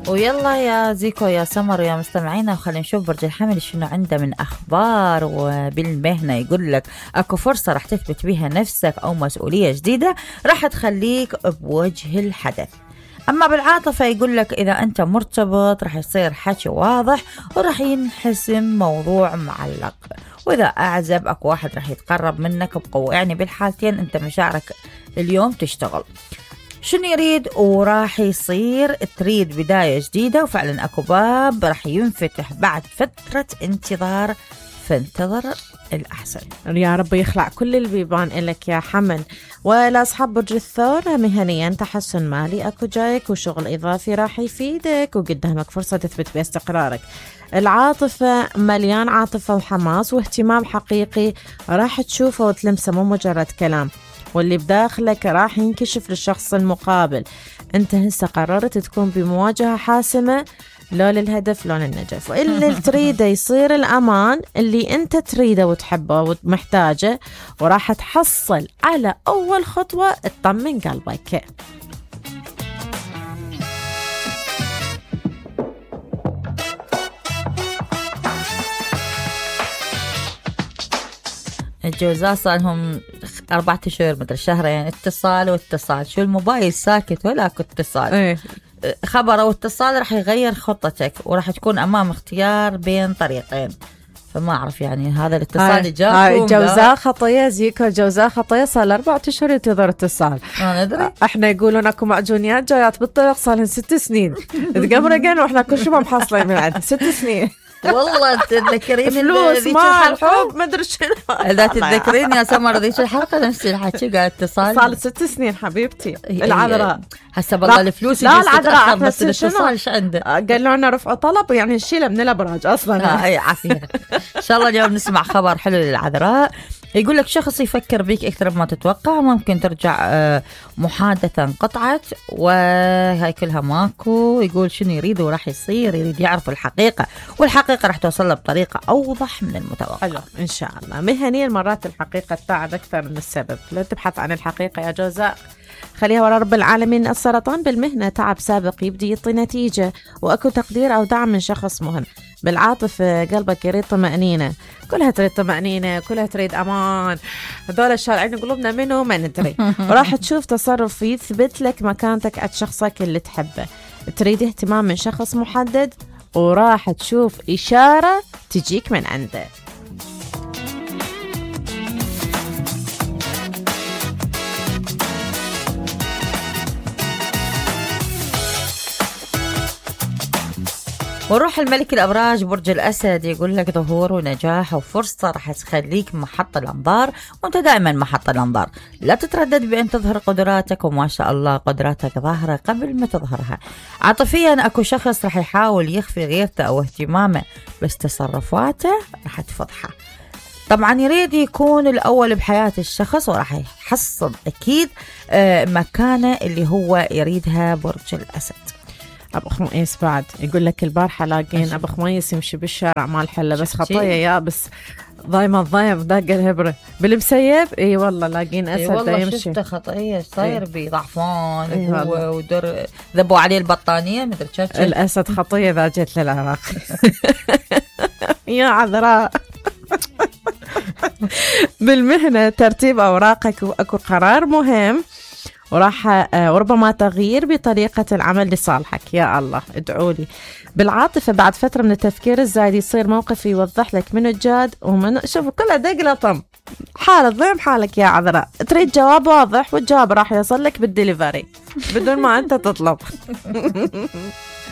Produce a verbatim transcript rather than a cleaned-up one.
ويلا يا زيكو يا سمر يا مستمعينا، وخلينا نشوف برج الحمل شنو عنده من أخبار. وبالمهنة يقول لك أكو فرصة راح تثبت بها نفسك أو مسؤولية جديدة راح تخليك بوجه الحدث. أما بالعاطفة يقول لك إذا أنت مرتبط راح يصير حكي واضح وراح ينحسم موضوع معلق. وإذا أعزب أكو واحد راح يتقرب منك بقوة، يعني بالحالتين أنت مشاعرك اليوم تشتغل. شنو يريد وراح يصير تريد بداية جديدة، وفعلا أكو باب راح ينفتح بعد فترة انتظار، فانتظر الأحسن. يا رب يخلع كل البيبان إلك يا حمل. والأصحاب برج الثور مهنيا تحسن مالي أكو جايك، وشغل إضافي راح يفيدك، وقدامك فرصة تثبت باستقرارك. العاطفة مليان عاطفة وحماس واهتمام حقيقي راح تشوفه وتلمسه، مو مجرد كلام. واللي بداخلك راح ينكشف للشخص المقابل. انت هسه قررت تكون بمواجهة حاسمة، لو للهدف لو للنجف. واللي تريده يصير الأمان اللي انت تريده وتحبه ومحتاجه، وراح تحصل على أول خطوة تطمن قلبك. الجوزاء صار لهم أربعة أشهر مدري شهرين اتصال واتصال، شو الموبايل ساكت ولا اكو اتصال. ايه. خبر او اتصال راح يغير خطتك، وراح تكون امام اختيار بين طريقين. فما اعرف يعني هذا الاتصال جاكم. هاي الجوزاء خطيه زيكو، الجوزاء خطيه صار له أربعة أشهر ينتظر اتصال. ما ندري، احنا يقولون اكو معجونيات جايات بالطريق صار لهم ست سنين تقمرقن، واحنا كل شيء ما محصلين من عندها ست سنين. والله تتذكرين فلوس مال حب ما ادري شنو. اذا تتذكرين يا سمر ذيك الحلقه نفس الحكي قال اتصال صار ست سنين حبيبتي العذراء. هسه بالله الفلوس لا العذراء بس الاتصال ايش عنده؟ قالوا لنا رفعوا طلب يعني نشيله من الابراج اصلا. اي عافيه. ان شاء الله اليوم نسمع خبر حلو للعذراء. يقول لك شخص يفكر بيك اكثر مما تتوقع، ممكن ترجع محادثه انقطعت وهاي كلها ماكو. يقول شنو يريد وراح يصير، يريد يعرف الحقيقه، والحقيقه راح توصل له بطريقه اوضح من المتوقع. حلو ان شاء الله. مهنيا مرات الحقيقه تتعب اكثر من السبب، لا تبحث عن الحقيقه يا جوزاء، خليها ورا رب العالمين. السرطان بالمهنه تعب سابق يبدي يعطي نتيجه، واكو تقدير او دعم من شخص مهم. بالعاطفه قلبك يريد طمأنينه، كلها تريد طمأنينه، كلها تريد امان. هذول الشارعين قلوبنا منو ما ندري. وراح تشوف تصرف يثبت لك مكانتك عند شخصك اللي تحبه. تريد اهتمام من شخص محدد، وراح تشوف اشاره تجيك من عنده. وروح الملك الأبراج برج الأسد يقول لك ظهور ونجاح وفرصة راح تخليك محط الأنظار، وانت دائما محط الأنظار. لا تتردد بأن تظهر قدراتك، وما شاء الله قدراتك ظاهرة قبل ما تظهرها. عاطفيا أكو شخص راح يحاول يخفي غيرته أو اهتمامه، بس تصرفاته راح تفضحه. طبعا يريد يكون الأول بحياة الشخص، وراح يحصل أكيد مكانه اللي هو يريدها برج الأسد. أبو خميس بعد يقول لك البارحة لاقين أبو خميس يمشي بالشارع مال حلة، بس خطية يابس ضايمة الضيم داق الهبرة بالمسيب. اي والله لاقين أسد اي والله يمشي. شفته خطية صاير بيه ضعفان هو ودر ذبوا عليه البطانية مدري كيف. الأسد خطية إذا جت للعراق. يا عذراء. بالمهنة ترتيب أوراقك وأكو قرار مهم، وراح وربما تغيير بطريقة العمل لصالحك. يا الله ادعوا لي. بالعاطفة بعد فترة من التفكير الزايد يصير موقف يوضح لك من الجاد ومن شوف كلها دقلة طم حالة ضيم حالك يا عذراء. تريد جواب واضح، والجواب راح يصل لك بالدليفري بدون ما أنت تطلب.